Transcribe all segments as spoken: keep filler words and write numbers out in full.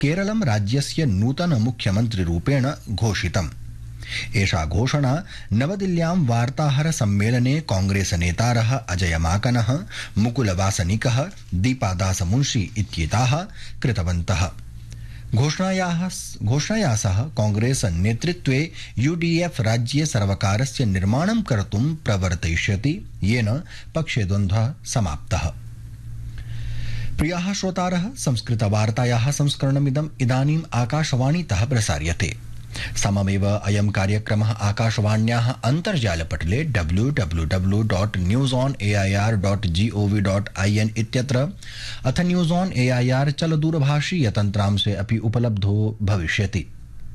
केरलं राज्यस्य नूतन मुख्यमन्त्रिरूपेण घोषितम्। एषा घोषणा नवदिल्ल्यां वार्ताहर सम्मेलने कांग्रेस नेतारः अजय माकनः, मुकुल वासनिकः, दीपादास मुंशी इत्येताः कृतवन्तः। घोषणायाः घोषणया सह कांग्रेस नेतृत्वे यूडीएफ राज्ये सर्वकारस्य निर्माणं कर्तुं प्रवर्तयिष्यति, येन पक्षे द्वन्द्वः समाप्तः। प्रियाः श्रोतारः, संस्कृतवार्तायाः संस्करणमिदम् इदानीम् आकाशवाणीतः प्रसार्यते। सममेव अयं कार्यक्रमः आकाशवाण्याः अन्तर्जालपटले W W W dot news on A I R dot G O V dot I N इत्यत्र अथ news on A I R चलदूरभाषीय तन्त्रांशे अपि उपलब्धो भविष्यति।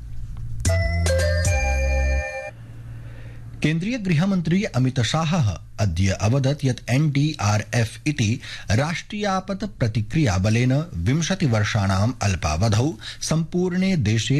केन्द्रीय गृहमन्त्री अमित शाहः अद्य अवदत् यत् एन डी आर एफ इति राष्ट्रियापत् प्रतिक्रिया बलेन विंशतिवर्षाणाम् अल्पावधौ सम्पूर्णे देशे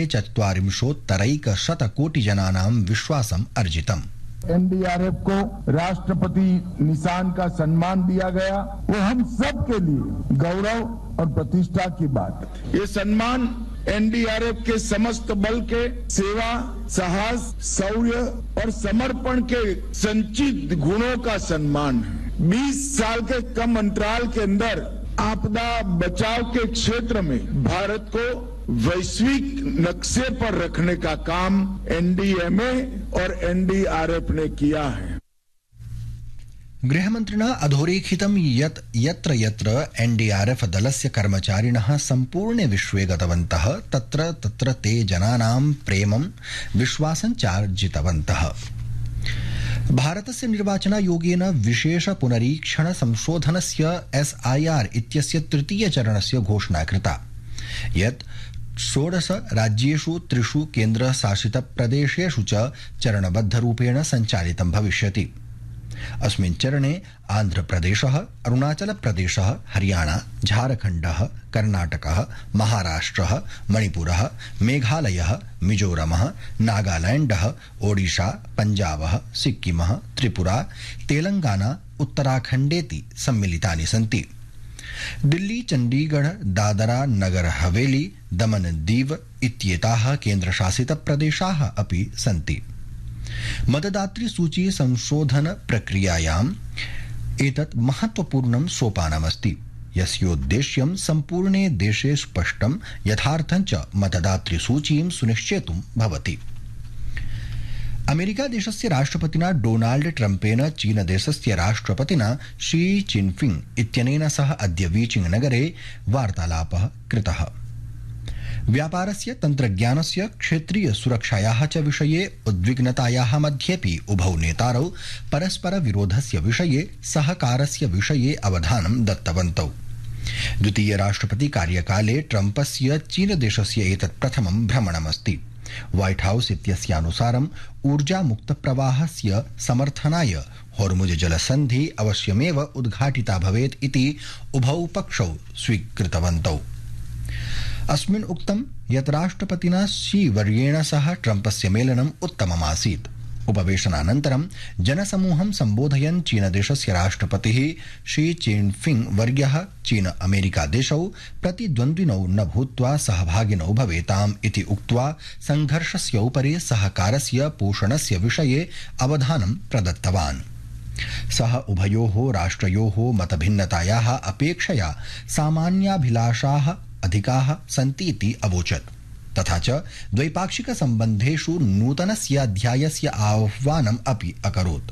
चत्वारिंशोत्तरैकशतकोटिजनानां विश्वासम् अर्जितम्। एन डी आर एफ को राष्ट्रपति निशान का सम्मान दिया गया, वो हम सब के लिए गौरव और प्रतिष्ठा की बात है। ये सम्मान एन डी आर एफ के समस्त बल के सेवा, साहस, शौर्य और समर्पण के संचित गुणों का सम्मान है। बीस साल के कम अंतराल के अंदर आपदा बचाव के क्षेत्र में भारत को वैश्विक नक्शे पर रखने का काम एन डी एम ए और एन डी आर एफ ने किया है। गृहमन्त्रिणा अधोरेखितं यत् यत्र यत्र एन डी आर एफ दलस्य कर्मचारिणः सम्पूर्णे विश्वे गतवन्तः तत्र तत्र ते जनानां प्रेमं विश्वासं चार्जितवन्तः। भारतस्य निर्वाचनायोगेन विशेष पुनरीक्षण संशोधनस्य एस आई आर इत्यस्य तृतीय चरणस्य घोषणा कृता, यत् षोडश राज्येषु त्रिषु केन्द्रशासित प्रदेशेषु च चरणबद्धरूपेण सञ्चालितं भविष्यति। अस्मिन् चरणे आन्ध्रप्रदेशः, अरुणाचलप्रदेशः, हरियाणा, झारखण्डः, कर्णाटकः, महाराष्ट्रः, मणिपुरः, मेघालयः, मिजोरमः, नागालैण्डः, ओडिशा, पञ्जाबः, सिक्किमः, त्रिपुरा, तेलंगाना, उत्तराखण्डेति सम्मिलितानि सन्ति। दिल्ली, चण्डीगढ़, दादरा नगर हवेली, दमन दीव इत्येताः केन्द्रशासित प्रदेशाः अपि सन्ति। मतदातृ सूची संशोधन प्रक्रियायाम् एतत् महत्वपूर्णं सोपानमस्ति, यस्योद्देश्यं सम्पूर्णे देशे स्पष्टं यथार्थं च मतदातृ सूचीं सुनिश्चेतुं भवति। अमेरिका देशस्य राष्ट्रपतिना डोनाल्ड ट्रम्पेन चीन देशस्य राष्ट्रपतिना शी चिनफिंग इत्यनेन सह अद्य बीजिंग नगरे वार्तालापः कृतः। व्यापारस्य, तन्त्रज्ञानस्य, क्षेत्रीय सुरक्षायाः च विषये उद्विग्नतायाः मध्येपि उभौ नेतारौ परस्पर विरोधस्य विषये सहकारस्य विषये अवधानं दत्तवन्तौ। द्वितीय राष्ट्रपति कार्यकाले ट्रम्पस्य चीन देशस्य एतत् प्रथमं भ्रमणमस्ति। व्हाइट हाउस इत्यस्यानुसारम् ऊर्जा मुक्त प्रवाहस्य समर्थनाय होर्मुज जलसन्धि अवश्यमेव उद्घाटिता भवेत् इति उभौ पक्षौ स्वीकृतवन्तौ। अस्मिन् उक्तं यत् राष्ट्रपतिना शी वर्येण सह ट्रम्पस्य मेलनम् उत्तममासीत्। उपवेशनानन्तरं जनसमूहं सम्बोधयन् चीनदेशस्य राष्ट्रपतिः शी चिनफिंग वर्यः चीन अमेरिका देशौ प्रतिद्वन्द्विनौ न भूत्वा सहभागिनौ भवेताम् इति उक्त्वा संघर्षस्य उपरि सहकारस्य पोषणस्य विषये अवधानं प्रदत्तवान्। सः उभयोः राष्ट्रयोः मतभिन्नतायाः अपेक्षया सामान्याभिलाषाः अधिकाः सन्तीति अवोचत्, तथा च द्वैपाक्षिक सम्बन्धेषु नूतनस्य अध्यायस्य आह्वानम् अपि अकरोत्।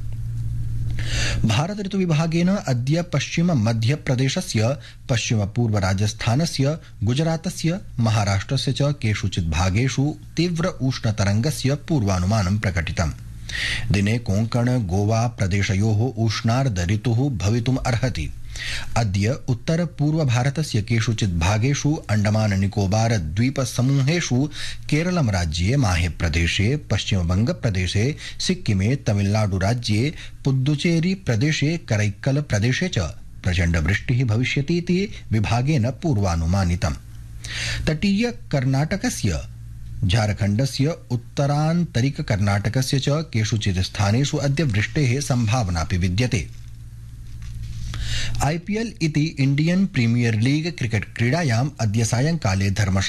भारत ऋतुविभागेन अद्य पश्चिम मध्य प्रदेशस्य, पश्चिम पूर्व राजस्थानस्य, गुजरातस्य, महाराष्ट्रस्य च केषुचित् भागेषु तीव्र उष्णतरङ्गस्य पूर्वानुमानं प्रकटितम्। दिने कोंकण गोवा प्रदेशयोः उष्णार्ध ऋतुः भवितुम् अर्हति। अद्य उत्तर पूर्व भारतस्य केषुचित् भागेषु, अंडमान निकोबार द्वीप समूहेषु, केरलम राज्ये माहे प्रदेशे, पश्चिम बंग प्रदेशे, सिक्किमे, तमिलनाडु राज्ये, पुद्दुचेरी प्रदेशे, करैक्कल प्रदेशे च प्रचण्ड वृष्टिः भविष्यतीति विभागेन पूर्वानुमानितम्। तटीय कर्णाटकस्य, झारखण्डस्य, उत्तरान्तरिक कर्णाटकस्य च केषुचित् स्थानेषु अद्य वृष्टेः सम्भावनापि विद्यते। आईपीएल इति इंडियन प्रीमियर लीग क्रिकेट क्रीडायाम् अद्य सायंकाले धर्मशाला